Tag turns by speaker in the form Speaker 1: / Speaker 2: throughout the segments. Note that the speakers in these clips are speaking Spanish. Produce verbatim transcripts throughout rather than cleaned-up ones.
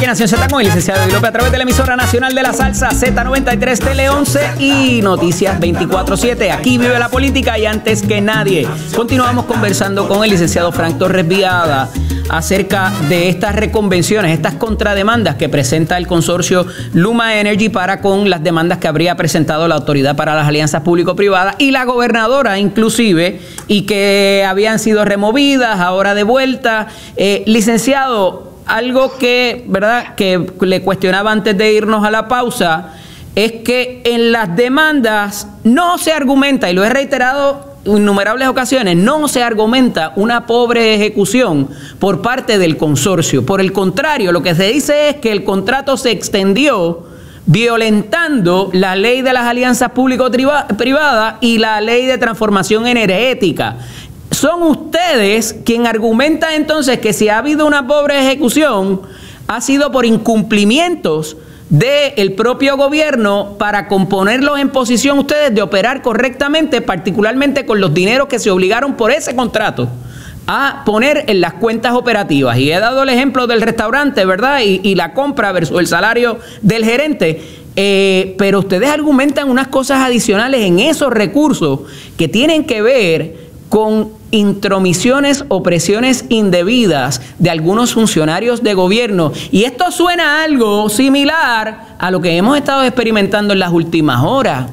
Speaker 1: aquí en Nación Z con el licenciado Eddie López a través de la emisora nacional de la salsa Z noventa y tres Tele once y Noticias veinticuatro siete. Aquí vive la política y antes que nadie. Continuamos conversando con el licenciado Frank Torres Viada acerca de estas reconvenciones, estas contrademandas que presenta el consorcio Luma Energy para con las demandas que habría presentado la Autoridad para las Alianzas Público-Privadas y la gobernadora inclusive, y que habían sido removidas, ahora de vuelta. Eh, licenciado, algo que, ¿verdad?, que le cuestionaba antes de irnos a la pausa, es que en las demandas no se argumenta, y lo he reiterado en innumerables ocasiones, no se argumenta una pobre ejecución por parte del consorcio. Por el contrario, lo que se dice es que el contrato se extendió violentando la ley de las alianzas público-privadas y la ley de transformación energética. Son ustedes quien argumentan entonces que si ha habido una pobre ejecución ha sido por incumplimientos del propio gobierno para componerlos en posición ustedes de operar correctamente, particularmente con los dineros que se obligaron por ese contrato a poner en las cuentas operativas. Y he dado el ejemplo del restaurante, ¿verdad? Y, y la compra versus el salario del gerente. Eh, pero ustedes argumentan unas cosas adicionales en esos recursos que tienen que ver con intromisiones o presiones indebidas de algunos funcionarios de gobierno. Y esto suena a algo similar a lo que hemos estado experimentando en las últimas horas.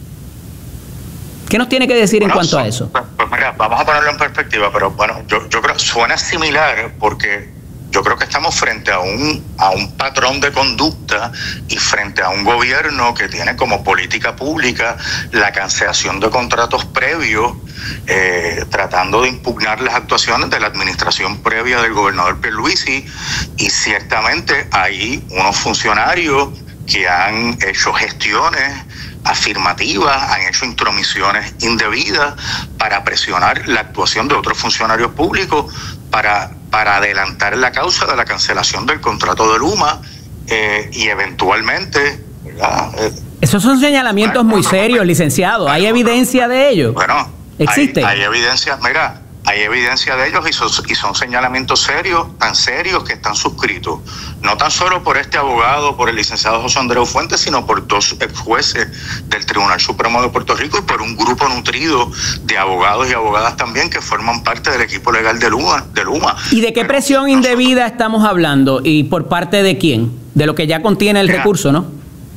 Speaker 1: ¿Qué nos tiene que decir bueno, en cuanto
Speaker 2: so,
Speaker 1: a eso?
Speaker 2: Pues, pues mira, vamos a ponerlo en perspectiva, pero bueno, yo, yo creo que suena similar porque yo creo que estamos frente a un, a un patrón de conducta y frente a un gobierno que tiene como política pública la cancelación de contratos previos, eh, tratando de impugnar las actuaciones de la administración previa del gobernador Pierluisi, y ciertamente hay unos funcionarios que han hecho gestiones afirmativas, han hecho intromisiones indebidas para presionar la actuación de otros funcionarios públicos para, para adelantar la causa de la cancelación del contrato de Luma eh, y eventualmente, ¿verdad? Eh,
Speaker 1: Esos son señalamientos muy serios, licenciado. ¿Hay evidencia de ello?
Speaker 2: Bueno,
Speaker 1: ¿existe?
Speaker 2: Hay, hay evidencia, mira, hay evidencia de ellos y son, y son señalamientos serios, tan serios que están suscritos, no tan solo por este abogado, por el licenciado José Andreu Fuentes, sino por dos ex jueces del Tribunal Supremo de Puerto Rico y por un grupo nutrido de abogados y abogadas también que forman parte del equipo legal de Luma. De Luma.
Speaker 1: ¿Y de qué Pero presión nosotros, indebida estamos hablando? ¿Y por parte de quién? De lo que ya contiene el mira, recurso, ¿no?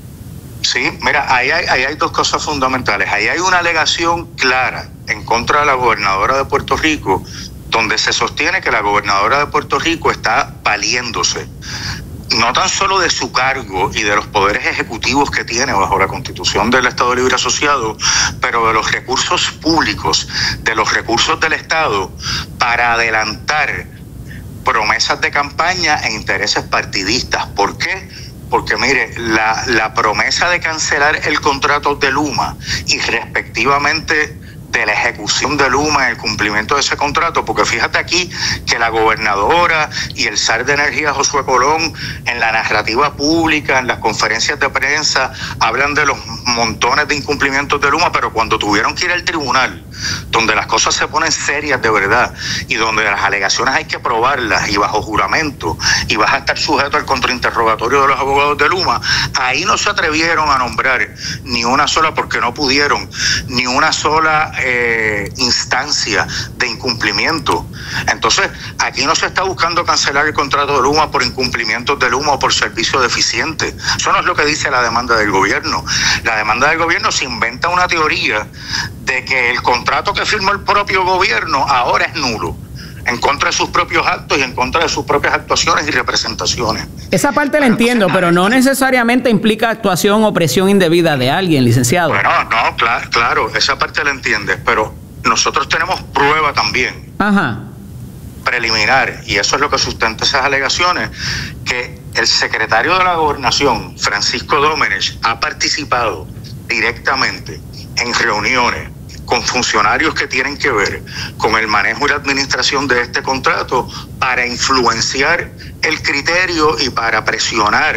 Speaker 2: Sí, mira, ahí hay, ahí hay dos cosas fundamentales. Ahí hay una alegación clara en contra de la gobernadora de Puerto Rico, donde se sostiene que la gobernadora de Puerto Rico está valiéndose no tan solo de su cargo y de los poderes ejecutivos que tiene bajo la Constitución del Estado Libre Asociado, pero de los recursos públicos, de los recursos del Estado, para adelantar promesas de campaña e intereses partidistas. ¿Por qué? Porque mire, la, la promesa de cancelar el contrato de Luma y respectivamente de la ejecución de Luma en el cumplimiento de ese contrato, porque fíjate aquí que la gobernadora y el zar de energía Josué Colón en la narrativa pública, en las conferencias de prensa, hablan de los montones de incumplimientos de Luma, pero cuando tuvieron que ir al tribunal, donde las cosas se ponen serias de verdad y donde las alegaciones hay que probarlas y bajo juramento y vas a estar sujeto al contrainterrogatorio de los abogados de Luma, ahí no se atrevieron a nombrar ni una sola, porque no pudieron, ni una sola eh, instancia de incumplimiento. Entonces, aquí no se está buscando cancelar el contrato de Luma por incumplimientos de Luma o por servicio deficiente. Eso no es lo que dice la demanda del gobierno. La demanda del gobierno se inventa una teoría de que el contrato que firmó el propio gobierno ahora es nulo, en contra de sus propios actos y en contra de sus propias actuaciones y representaciones.
Speaker 1: Esa parte la entiendo, pero no necesariamente implica actuación o presión indebida de alguien, licenciado.
Speaker 2: Bueno, no, claro, claro, esa parte la entiendes, pero nosotros tenemos prueba también.
Speaker 1: Ajá.
Speaker 2: Preliminar, y eso es lo que sustenta esas alegaciones, que el secretario de la Gobernación, Francisco Domenech, ha participado directamente en reuniones con funcionarios que tienen que ver con el manejo y la administración de este contrato para influenciar el criterio y para presionar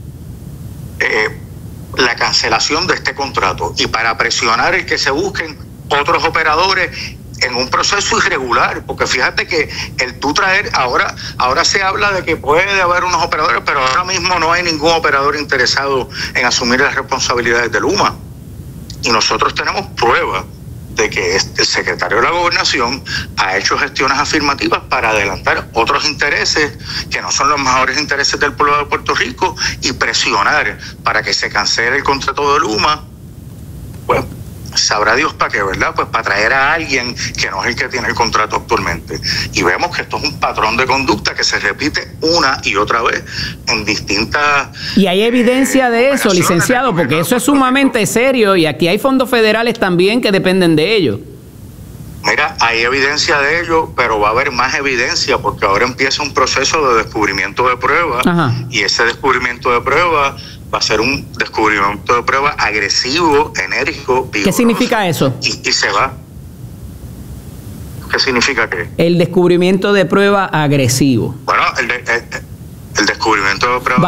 Speaker 2: eh, la cancelación de este contrato y para presionar el que se busquen otros operadores en un proceso irregular, porque fíjate que el tú traer, ahora, ahora se habla de que puede haber unos operadores, pero ahora mismo no hay ningún operador interesado en asumir las responsabilidades de Luma. Y nosotros tenemos pruebas de que el secretario de la Gobernación ha hecho gestiones afirmativas para adelantar otros intereses que no son los mejores intereses del pueblo de Puerto Rico y presionar para que se cancele el contrato de Luma. Pues sabrá Dios para qué, ¿verdad? Pues para traer a alguien que no es el que tiene el contrato actualmente. Y vemos que esto es un patrón de conducta que se repite una y otra vez en distintas...
Speaker 1: Y hay evidencia de eso, licenciado, porque eso es sumamente serio y aquí hay fondos federales también que dependen de ello.
Speaker 2: Mira, hay evidencia de ello, pero va a haber más evidencia porque ahora empieza un proceso de descubrimiento de pruebas. Ajá. Y ese descubrimiento de pruebas va a ser un descubrimiento de prueba agresivo, enérgico, vigoroso.
Speaker 1: ¿Qué significa eso?
Speaker 2: Y, y se va. ¿Qué significa qué?
Speaker 1: El descubrimiento de prueba agresivo.
Speaker 2: Bueno, el, de, el, el descubrimiento de prueba